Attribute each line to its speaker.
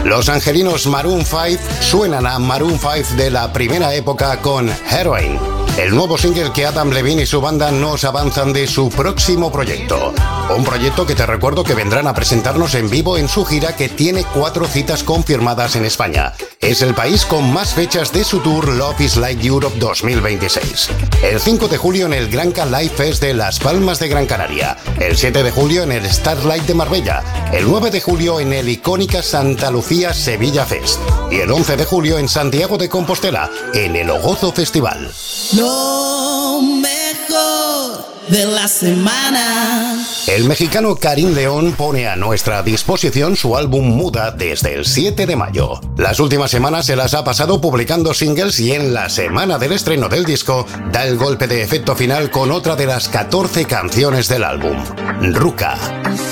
Speaker 1: Los angelinos Maroon 5 suenan a Maroon 5 de la primera época con Heroin, el nuevo single que Adam Levine y su banda nos avanzan de su próximo proyecto. Un proyecto que te recuerdo que vendrán a presentarnos en vivo en su gira, que tiene 4 citas confirmadas en España. Es el país con más fechas de su tour Love is Like Europe 2026. El 5 de julio en el Granca Live Fest de Las Palmas de Gran Canaria. El 7 de julio en el Starlight de Marbella. El 9 de julio en el icónica Santa Lucía Sevilla Fest. Y el 11 de julio en Santiago de Compostela, en el Ogozo Festival.
Speaker 2: Lo mejor de la semana.
Speaker 1: El mexicano Karim León pone a nuestra disposición su álbum Muda desde el 7 de mayo. Las últimas semanas se las ha pasado publicando singles y en la semana del estreno del disco da el golpe de efecto final con otra de las 14 canciones del álbum, Ruca.